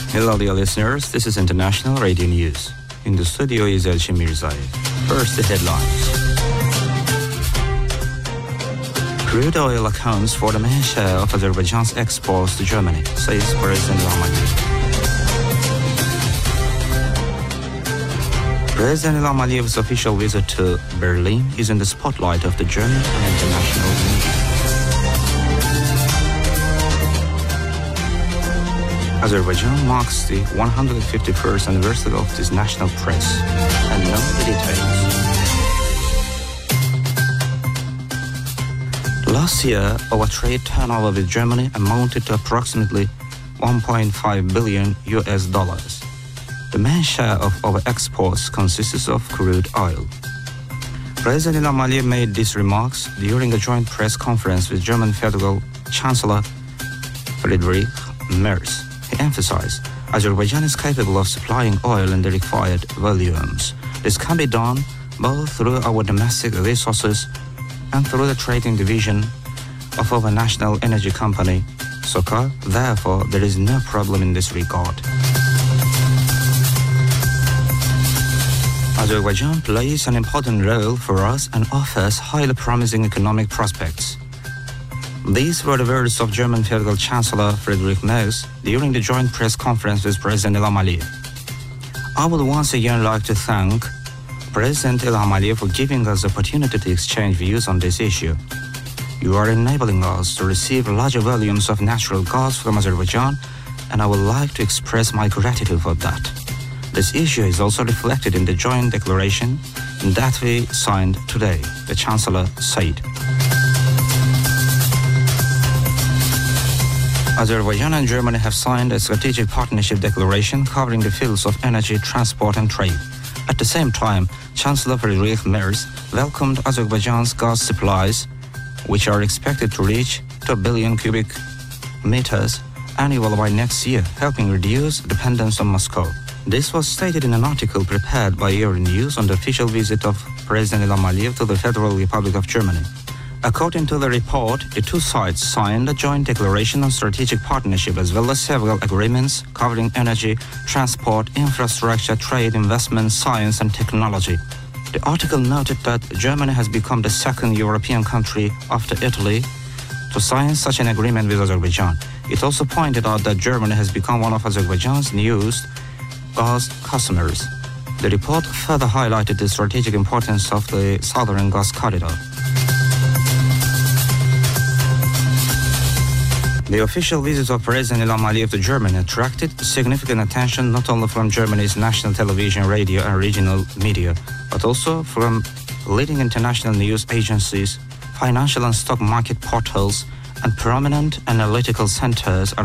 Hello, dear listeners. This is International Radio News. In the studio is Elshim Mirzaev. First, the headlines. Crude oil accounts for the main share of Azerbaijan's exports to Germany, says President Ilham Aliyev. President Ilham Aliyev's official visit to Berlin is in the spotlight of the German and international media. Azerbaijan marks the 151st anniversary of this national press, and now the details. Last year, our trade turnover with Germany amounted to approximately $1.5 billion. The main share of our exports consists of crude oil. President Ilham Aliyev made these remarks during a joint press conference with German Federal Chancellor Friedrich Merz. He emphasized, Azerbaijan is capable of supplying oil in the required volumes. This can be done both through our domestic resources and through the trading division of our national energy company, SOCAR. Therefore, there is no problem in this regard. Azerbaijan plays an important role for us and offers highly promising economic prospects. These were the words of German Federal Chancellor Friedrich Merz during the joint press conference with President Ilham Aliyev. I would once again like to thank President Ilham Aliyev for giving us the opportunity to exchange views on this issue. You are enabling us to receive larger volumes of natural gas from Azerbaijan, and I would like to express my gratitude for that. This issue is also reflected in the joint declaration that we signed today, the Chancellor said. Azerbaijan and Germany have signed a strategic partnership declaration covering the fields of energy, transport and trade. At the same time, Chancellor Friedrich Merz welcomed Azerbaijan's gas supplies, which are expected to reach 2 billion cubic meters annually by next year, helping reduce dependence on Moscow. This was stated in an article prepared by Euronews on the official visit of President Ilham Aliyev to the Federal Republic of Germany. According to the report, the two sides signed a joint declaration on strategic partnership as well as several agreements covering energy, transport, infrastructure, trade, investment, science and technology. The article noted that Germany has become the second European country after Italy to sign such an agreement with Azerbaijan. It also pointed out that Germany has become one of Azerbaijan's newest gas customers. The report further highlighted the strategic importance of the Southern Gas Corridor. The official visit of President Ilham Aliyev to Germany attracted significant attention not only from Germany's national television, radio and regional media, but also from leading international news agencies, financial and stock market portals, and prominent analytical centers